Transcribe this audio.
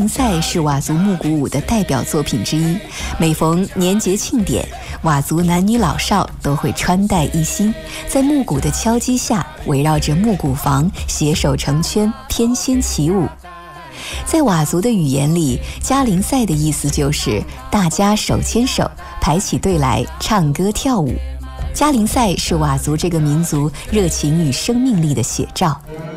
陵赛是佤族木鼓舞的代表作品之一，每逢年节庆典，佤族男女老少都会穿戴一新，在木鼓的敲击下，围绕着木鼓房携手成圈，翩跹起舞。在佤族的语言里，嘉陵赛的意思就是大家手牵手排起队来唱歌跳舞。嘉陵赛是佤族这个民族热情与生命力的写照。